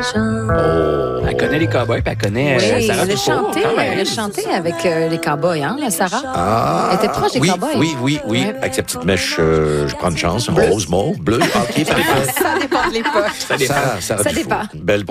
Oh. Elle connaît les cowboys, puis elle connaît Oui, Sarah elle a Dufour, chanté, quand même. elle a chanté avec les cowboys, hein, la Sarah? Ah, Elle était proche des oui, cowboys. oui. Ouais. Avec sa petite mèche, je prends une chance. Rose, mauve, bleu. OK, parfait. Ça dépend de l'époque. Ça Ça dépend. dépend. Belle